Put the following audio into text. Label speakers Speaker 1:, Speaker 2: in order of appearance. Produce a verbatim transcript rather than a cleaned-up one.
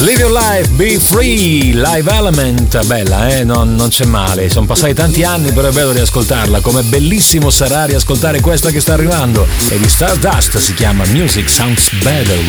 Speaker 1: Live Your Life, Be Free, Live Element, bella, eh? Non, non c'è male, sono passati tanti anni, però è bello riascoltarla, come bellissimo sarà riascoltare questa che sta arrivando. E di Stardust si chiama Music Sounds Better